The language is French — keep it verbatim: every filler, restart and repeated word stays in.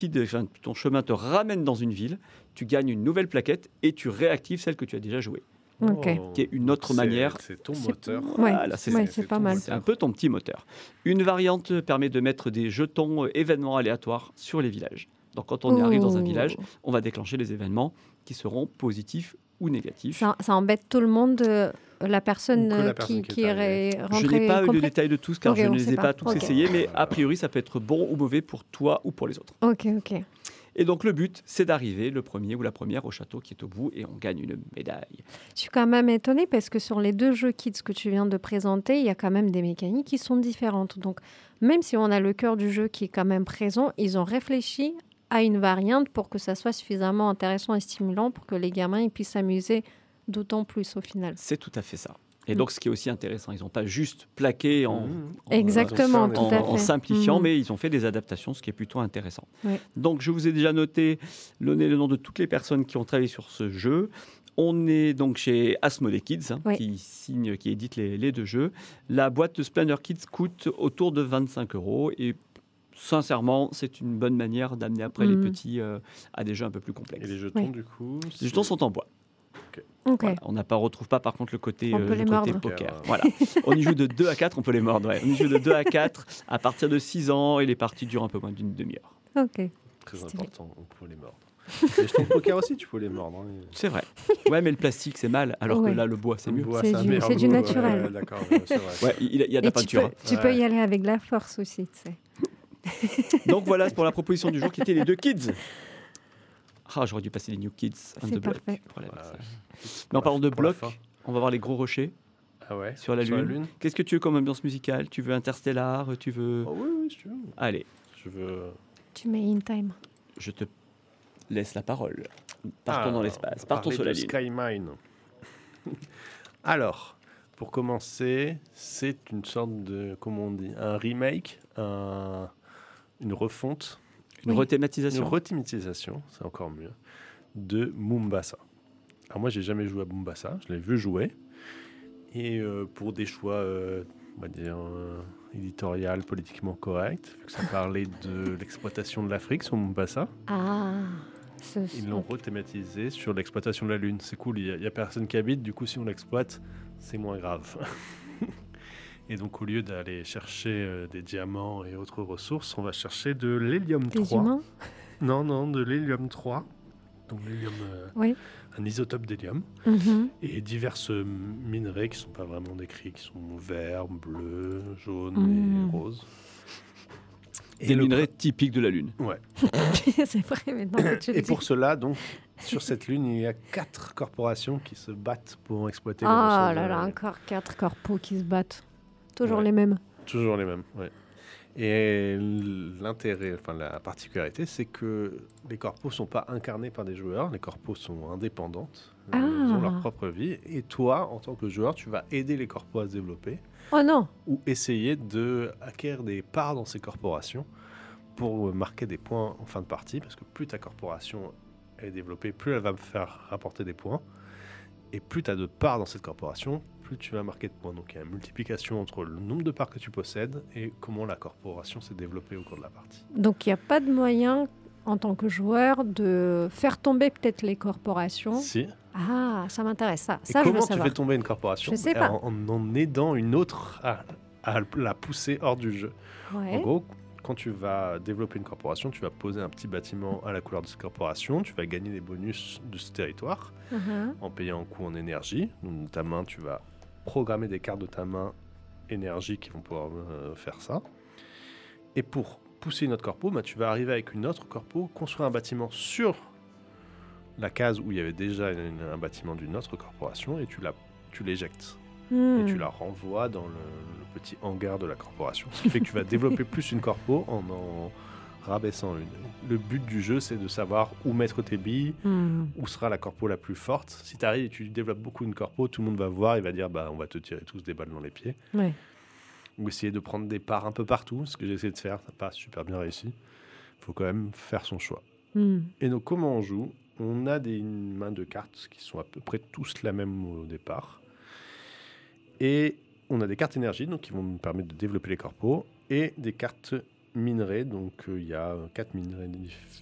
de, enfin, ton chemin te ramène dans une ville, tu gagnes une nouvelle plaquette et tu réactives celle que tu as déjà jouée. Ok. Oh, Qui est une donc autre c'est- manière. C'est ton C'est- moteur. Ouais, Voilà, c'est ouais, ça. c'est pas ton mal. C'est un moteur. peu ton petit moteur. Une variante permet de mettre des jetons euh, événements aléatoires sur les villages. Donc quand on y arrive dans un Ouh. village, on va déclencher les événements qui seront positifs ou négatifs. Ça, ça embête tout le monde, euh, la personne Ou que la euh, personne qui, qui qui est est Je rentrée n'ai pas eu le complète. détail de tous car Ok, je on ne les sait ai pas. pas tous Ok. essayés, mais Voilà. a priori ça peut être bon ou mauvais pour toi ou pour les autres. Ok, ok. Et donc le but, c'est d'arriver le premier ou la première au château qui est au bout et on gagne une médaille. Je suis quand même étonnée parce que sur les deux jeux Kids que tu viens de présenter, il y a quand même des mécaniques qui sont différentes. Donc, même si on a le cœur du jeu qui est quand même présent, ils ont réfléchi à une variante pour que ça soit suffisamment intéressant et stimulant pour que les gamins ils puissent s'amuser d'autant plus au final. C'est tout à fait ça. Et Mm. donc ce qui est aussi intéressant, ils n'ont pas juste plaqué en, Mmh. en- Exactement, Ils ont tout fait un à en, fait. en simplifiant, Mm. mais ils ont fait des adaptations, ce qui est plutôt intéressant. Ouais. Donc je vous ai déjà noté le, le nom de toutes les personnes qui ont travaillé sur ce jeu. On est donc chez Asmodee Kids, hein, Oui. qui signe, qui édite les, les deux jeux. La boîte de Splendor Kids coûte autour de vingt-cinq euros et sincèrement, c'est une bonne manière d'amener après les Mhm. petits euh, à des jeux un peu plus Et complexes. les jetons, Oui. du coup Les jetons c'est- sont en bois. Ok. Voilà, on ne retrouve pas par contre le côté, On euh, peut le les côté mordre. poker. Ok, Voilà. On y joue de deux à quatre, on peut les mordre. Ouais. On y joue de deux à quatre à partir de six ans et les parties durent un peu moins d'une demi-heure. Ok. Très Stylé. important, on peut les mordre. Les jetons de poker aussi, tu peux les mordre. hein. C'est vrai. Ouais, mais le plastique c'est mal, alors Ouais. que là le bois c'est mieux. Bois, C'est ça a du- meilleur c'est du goût, naturel. ouais, D'accord, ouais, c'est vrai. Ouais, il, il y a de la Et tu peinture. peux, tu Ouais. peux y aller avec la force aussi, tu sais. hein. Donc voilà pour la proposition du jour qui était les deux kids. Ah, j'aurais dû passer les New Kids on C'est the block. parfait. Problème, Voilà. ça. Pour Mais en la- parlant de pour la blocs, fin. on va voir les gros rochers Ah ouais, sur la Lune. Qu'est-ce que tu veux comme ambiance musicale? Tu veux Interstellar? Tu veux... Oh oui, oui, si tu veux. Allez, Je veux. Tu mets in time. je te laisse la parole. Partons Ah, dans on l'espace, va partons parler sur la de Lune. Skymine. Alors, pour commencer, c'est une sorte de, comment on dit, un remake, un- une refonte, Une Oui. une rethématisation. rethématisation, c'est encore mieux, de Mombasa. Alors moi, j'ai jamais joué à Mombasa, je l'ai vu jouer, et euh, pour des choix, euh, on va dire, euh, éditorial, politiquement corrects, vu que ça parlait de l'exploitation de l'Afrique sur Mombasa. Ah. ce- Ils l'ont rethématisé sur l'exploitation de la Lune. C'est cool, il n'y a, a personne qui habite, du coup, si on l'exploite, c'est moins grave. Et donc, au lieu d'aller chercher euh, des diamants et autres ressources, on va chercher de l'hélium Des trois. humains. Non, non, de l'hélium trois. Donc, l'hélium, euh, Oui. un isotope d'hélium. Mhm. Et diverses euh, minerais qui ne sont pas vraiment décrits, qui sont verts, bleus, jaunes Mm. et roses. Des le minerais typiques de la Lune. Ouais. C'est vrai, maintenant que tu le Et dis. pour cela, donc, sur cette lune, il y a quatre corporations qui se battent pour exploiter les Ah ressources. là de là, la Lune. encore quatre corpos qui se battent. Toujours Ouais. les mêmes. Toujours les mêmes, ouais. Et l'intérêt, enfin la particularité, c'est que les corpos sont pas incarnés par des joueurs. Les corpos sont indépendantes, Ah. ils ont leur propre vie. Et toi, en tant que joueur, tu vas aider les corpos à se développer Oh non. ou essayer de acquérir des parts dans ces corporations pour marquer des points en fin de partie. Parce que plus ta corporation est développée, plus elle va me faire rapporter des points. Et plus tu as de parts dans cette corporation, plus tu vas marquer de points. Donc il y a une multiplication entre le nombre de parts que tu possèdes et comment la corporation s'est développée au cours de la partie. Donc, il n'y a pas de moyen, en tant que joueur, de faire tomber peut-être les corporations. Si. Ah, ça m'intéresse, ça. Et Ça, je veux comment tu savoir. fais tomber une corporation Je sais pas. En, en en aidant une autre à, à la pousser hors du jeu. Ouais. En gros, quand tu vas développer une corporation, tu vas poser un petit bâtiment à la couleur de cette corporation, tu vas gagner des bonus de ce territoire Mhm. en payant un coût en énergie. Donc, ta main, tu vas programmer des cartes de ta main énergie qui vont pouvoir euh, faire ça. Et pour pousser une autre corpo, bah, tu vas arriver avec une autre corpo, construire un bâtiment sur la case où il y avait déjà une- un bâtiment d'une autre corporation et tu, la, tu l'éjectes. Et Hmm. tu la renvoies dans le, le petit hangar de la corporation. Ce qui fait que tu vas développer plus une corpo en en rabaissant une. Le but du jeu, c'est de savoir où mettre tes billes, Hmm. où sera la corpo la plus forte. Si tu arrives et tu développes beaucoup une corpo, tout le monde va voir, il va dire bah on va te tirer tous des balles dans les pieds. Ouais. Ou essayer de prendre des parts un peu partout, ce que j'ai essayé de faire, ça n'a pas super bien réussi. Il faut quand même faire son choix. Hmm. Et donc comment on joue? On a des mains de cartes qui sont à peu près tous la même au départ. Et on a des cartes énergie donc qui vont nous permettre de développer les corpos et des cartes minerais. Donc, euh, il y a quatre minerais dif-